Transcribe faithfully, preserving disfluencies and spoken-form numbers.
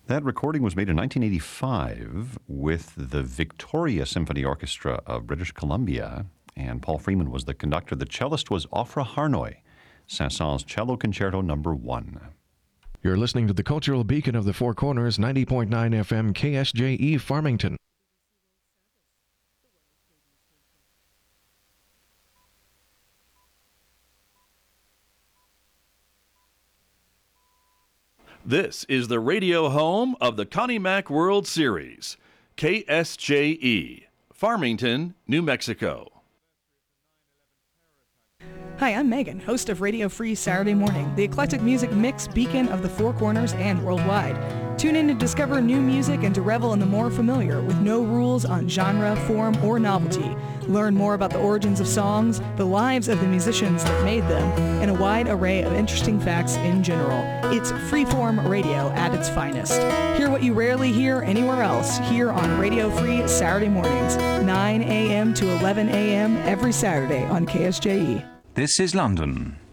That recording was made in nineteen eighty-five with the Victoria Symphony Orchestra of British Columbia, and Paul Freeman was the conductor. The cellist was Ofra Harnoy, Saint-Saëns Cello Concerto Number One. You're listening to the Cultural Beacon of the Four Corners, ninety point nine F M K S J E Farmington. This is the radio home of the Connie Mack World Series, K S J E, Farmington, New Mexico. Hi, I'm Megan, host of Radio Free Saturday Morning, the eclectic music mix beacon of the Four Corners and worldwide. Tune in to discover new music and to revel in the more familiar with no rules on genre, form, or novelty. Learn more about the origins of songs, the lives of the musicians that made them, and a wide array of interesting facts in general. It's freeform radio at its finest. Hear what you rarely hear anywhere else here on Radio Free Saturday mornings, nine a.m. to eleven a.m. every Saturday on K S J E. This is London.